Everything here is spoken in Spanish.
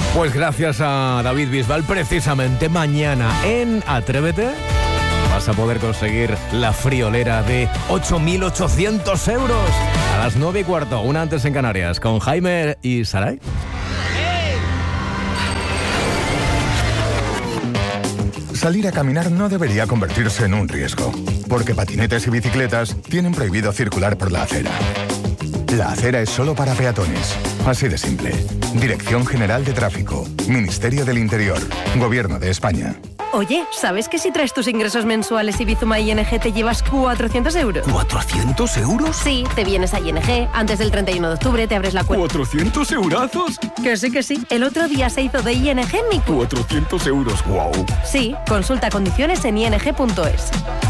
Pues gracias a David Bisbal, precisamente mañana en Atrévete vas a poder conseguir la friolera de 8.800 euros a las 9:15, una antes en Canarias, con Jaime y Saray. Salir a caminar no debería convertirse en un riesgo, porque patinetes y bicicletas tienen prohibido circular por la acera. La acera es solo para peatones. Así de simple. Dirección General de Tráfico. Ministerio del Interior. Gobierno de España. Oye, ¿sabes que si traes tus ingresos mensuales y Bizuma ING te llevas 400 euros? ¿400 euros? Sí, te vienes a ING, antes del 31 de octubre te abres la cuenta. ¿400 eurazos? Que sí. El otro día se hizo de ING mi... 400 euros, wow. Sí, consulta condiciones en ing.es.